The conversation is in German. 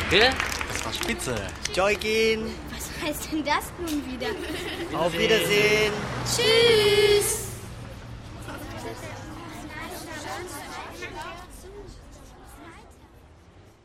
Gell? Das war spitze. Joygin. Was heißt denn das nun wieder? Auf Wiedersehen. Tschüss.